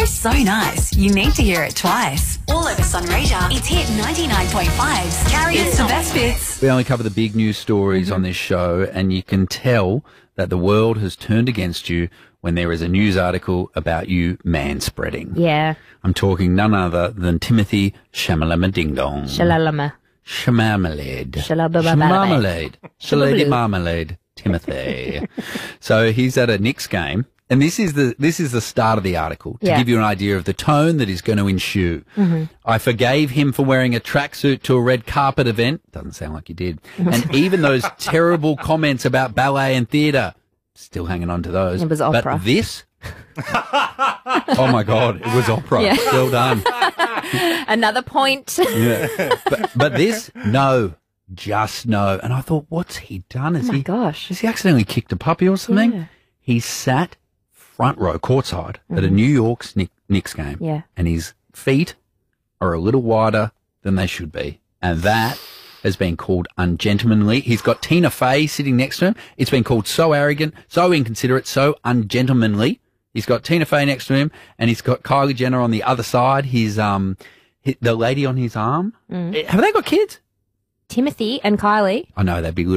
so nice, you need to hear it twice. All over Sunraysia, it's hit 99.5's Carrie and It's the Tom. best bits. We only cover the big news stories on this show, and you can tell that the world has turned against you when there is a news article about you manspreading. Yeah. I'm talking none other than Timothy Shamalama Ding Dong. Shalalama. Shamarmalade. Shalababalade. Shalady Marmalade. Timothy. So he's at a Knicks game, and this is the start of the article to Yeah. give you an idea of the tone that is going to ensue. I forgave him for wearing a tracksuit to a red carpet event. Doesn't sound like he did. And even those terrible comments about ballet and theatre. Still hanging on to those. It was opera. But this? Oh my God, it was opera. Yeah. Well done. Another point. Yeah. But this, no. Just no. And I thought, what's he done? Oh my gosh. Has he accidentally kicked a puppy or something? Yeah. He sat front row, courtside, at a New York's Knicks game. Yeah. And his feet are a little wider than they should be. And that has been called ungentlemanly. He's got Tina Fey sitting next to him. It's been called so arrogant, so inconsiderate, so ungentlemanly. He's got Tina Fey next to him, and he's got Kylie Jenner on the other side. The lady on his arm. Have they got kids? Timothy and Kylie. I know, they'd be